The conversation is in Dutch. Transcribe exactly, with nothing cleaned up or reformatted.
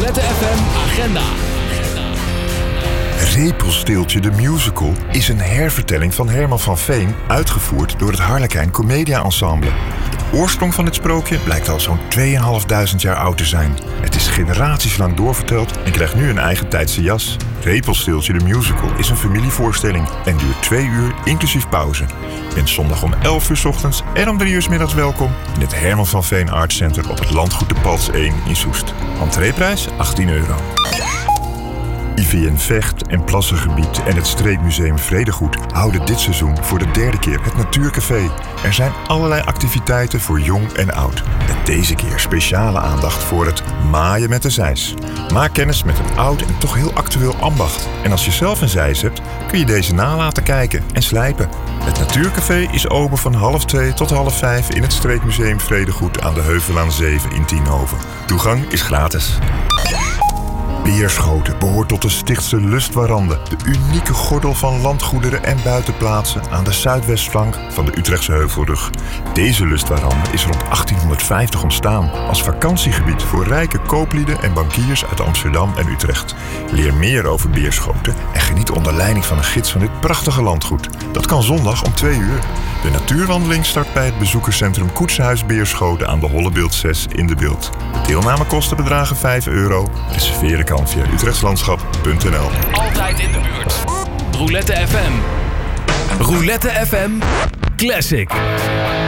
Roulette F M Agenda. Repelsteeltje de Musical is een hervertelling van Herman van Veen, uitgevoerd door het Harlekijn Commedia Ensemble. De oorsprong van dit sprookje blijkt al zo'n tweeënhalfduizend jaar oud te zijn. Het is generaties lang doorverteld en krijgt nu een eigen tijdse jas. Repelsteeltje de Musical is een familievoorstelling en duurt twee uur inclusief pauze. Je bent zondag om elf uur 's ochtends en om drie uur 's middags welkom in het Herman van Veen Arts Center op het landgoed de Pals één in Soest. Entreeprijs achttien euro. I V N Vecht en Plassengebied en het Streekmuseum Vredegoed houden dit seizoen voor de derde keer het Natuurcafé. Er zijn allerlei activiteiten voor jong en oud. Met deze keer speciale aandacht voor het maaien met de zeis. Maak kennis met een oud en toch heel actueel ambacht. En als je zelf een zeis hebt, kun je deze na laten kijken en slijpen. Het Natuurcafé is open van half twee tot half vijf in het Streekmuseum Vredegoed aan de Heuvelaan zeven in Tienhoven. Toegang is gratis. Beerschoten behoort tot de Stichtse Lustwarande, de unieke gordel van landgoederen en buitenplaatsen aan de zuidwestflank van de Utrechtse Heuvelrug. Deze Lustwarande is rond achttienhonderdvijftig ontstaan als vakantiegebied voor rijke kooplieden en bankiers uit Amsterdam en Utrecht. Leer meer over Beerschoten en geniet onder leiding van een gids van dit prachtige landgoed. Dat kan zondag om twee uur. De natuurwandeling start bij het bezoekerscentrum Koetsenhuis Beerschoten aan de Hollebeeld zes in de Beeld. De deelnamekosten bedragen vijf euro. Reserveren kan via utrechtslandschap punt n l. Altijd in de buurt. Roulette F M. Roulette F M Classic.